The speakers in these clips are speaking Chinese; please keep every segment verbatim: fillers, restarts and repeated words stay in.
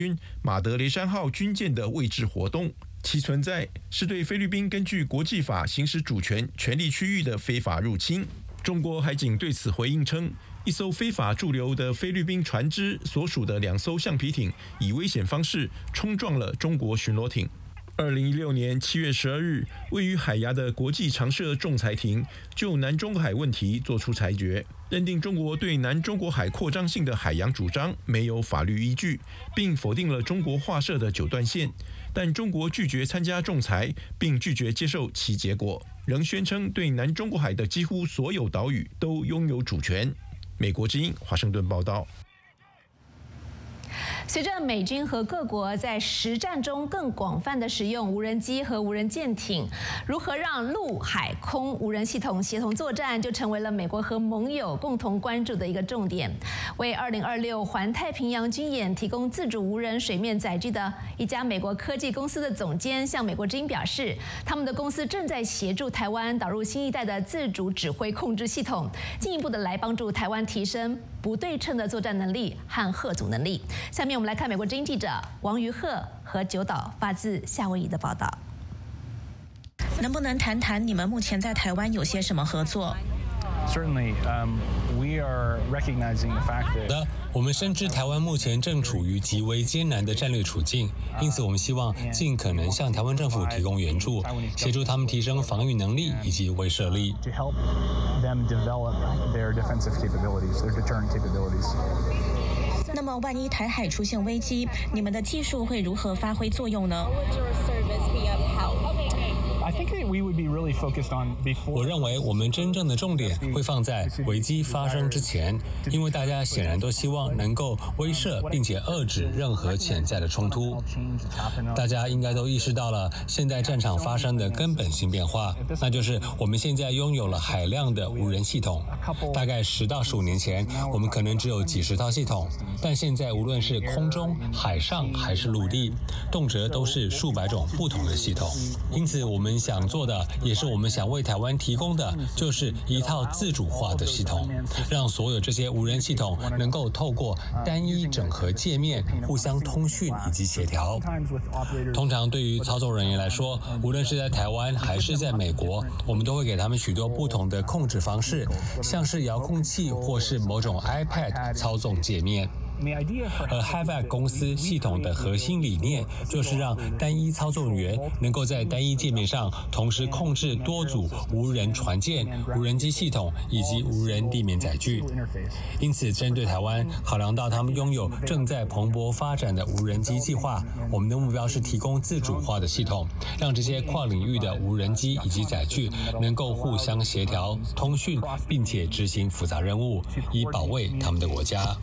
军马德雷山号军舰的位置活动，其存在是对菲律宾根据国际法行使主权权利区域的非法入侵。中国海警对此回应称，一艘非法驻留的菲律宾船只所属的两艘橡皮艇以危险方式冲撞了中国巡逻艇。二零一六年七月十二日，位于海牙的国际常设仲裁庭就南中海问题作出裁决，认定中国对南中国海扩张性的海洋主张没有法律依据，并否定了中国划设的九段线。但中国拒绝参加仲裁，并拒绝接受其结果，仍宣称对南中国海的几乎所有岛屿都拥有主权。美国之音华盛顿报道。 随着美军和各国在实战中更广泛的使用无人机和无人舰艇，如何让陆海空无人系统协同作战，就成为了美国和盟友共同关注的一个重点。为二零二六环太平洋军演提供自主无人水面载具的一家美国科技公司的总监向美国之音表示，他们的公司正在协助台湾导入新一代的自主指挥控制系统，进一步的来帮助台湾提升不对称的作战能力和吓阻能力。下面我们来看美国之音记者王于鹤和九岛发自夏威夷的报道。 能不能谈谈你们目前在台湾有些什么合作？ Certainly, um, we are recognizing the fact that 我们深知台湾目前正处于极为艰难的战略处境，因此我们希望尽可能向台湾政府提供援助，协助他们提升防御能力以及威慑力。 to help them develop their defensive capabilities, their deterrent capabilities. 那么，万一台海出现危机，你们的技术会如何发挥作用呢？ I think that we would be really focused on before. 我认为我们真正的重点会放在危机发生之前，因为大家显然都希望能够威慑并且遏制任何潜在的冲突。大家应该都意识到了现在战场发生的根本性变化，那就是我们现在拥有了海量的无人系统。大概十到十五年前，我们可能只有几十套系统，但现在无论是空中、海上还是陆地，动辄都是数百种不同的系统。因此，我们想做的，也是我们想为台湾提供的，就是一套自主化的系统，让所有这些无人系统能够透过单一整合界面互相通讯以及协调。通常对于操纵人员来说，无论是在台湾还是在美国，我们都会给他们许多不同的控制方式，像是遥控器或是某种 iPad 操纵界面。 而 Havac 公司系统的核心理念就是让单一操纵员能够在单一界面上同时控制多组无人船舰、无人机系统以及无人地面载具。因此，针对台湾，考量到他们拥有正在蓬勃发展的无人机计划，我们的目标是提供自主化的系统，让这些跨领域的无人机以及载具能够互相协调、通讯，并且执行复杂任务，以保卫他们的国家。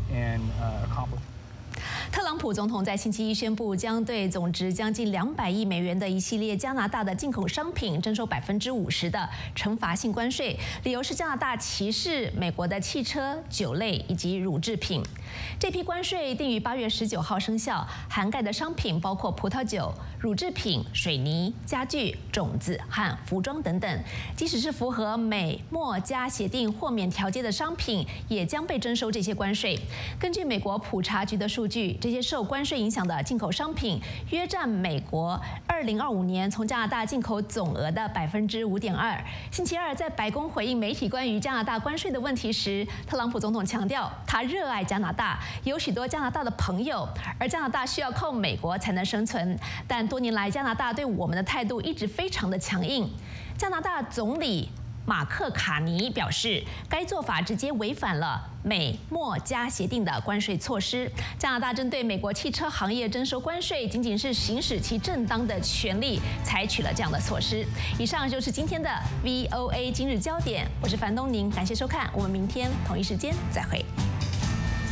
特朗普总统在星期一宣布，将对总值将近两百亿美元的一系列加拿大的进口商品征收百分之五十的惩罚性关税，理由是加拿大歧视美国的汽车、酒类以及乳制品。这批关税定于八月十九号生效，涵盖的商品包括葡萄酒、乳制品、水泥、家具、种子和服装等等。即使是符合美墨加协定豁免条件的商品，也将被征收这些关税。根据美国普查局的数据， 这些受关税影响的进口商品约占美国二零二五年从加拿大进口总额的百分之五点二。星期二，在白宫回应媒体关于加拿大关税的问题时，特朗普总统强调，他热爱加拿大，有许多加拿大的朋友，而加拿大需要靠美国才能生存。但多年来，加拿大对我们的态度一直非常的强硬。加拿大总理 马克卡尼表示，该做法直接违反了美墨加协定的关税措施。加拿大针对美国汽车行业征收关税，仅仅是行使其正当的权利，采取了这样的措施。以上就是今天的 V O A 今日焦点，我是樊东宁，感谢收看，我们明天同一时间再会。